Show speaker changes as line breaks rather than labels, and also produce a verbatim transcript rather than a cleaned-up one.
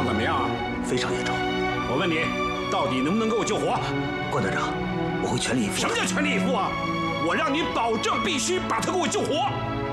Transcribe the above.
怎么样啊？
非常严重。
我问你，到底能不能给我救活？
关队长，我会全力以赴。
什么叫全力以赴啊？我让你保证必须把他给我救活。